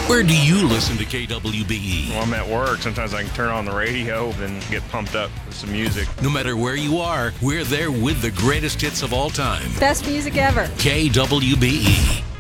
Where do you listen to KWBE? Well, I'm at work. Sometimes I can turn on the radio and get pumped up with some music. No matter where you are, we're there with the greatest hits of all time. Best music ever. KWBE.